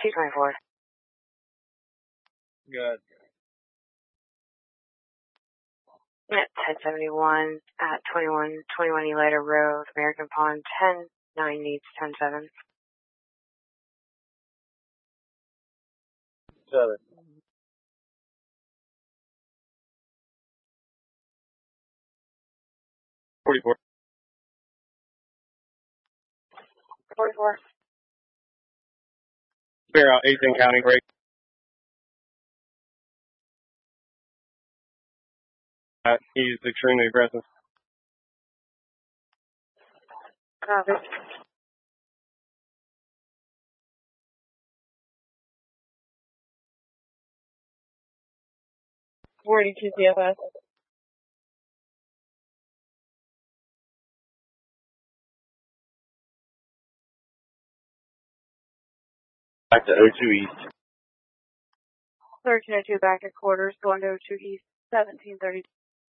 224. Good. At 1071 at 2121 Elida Road, American Pond, 10-9 needs 10-7. 7. $44. 44. Clear out 18 county break. He's extremely aggressive. Copy. $42 CFS. Back to O2 East. 1302 back at quarters, going to 02 East, 1730.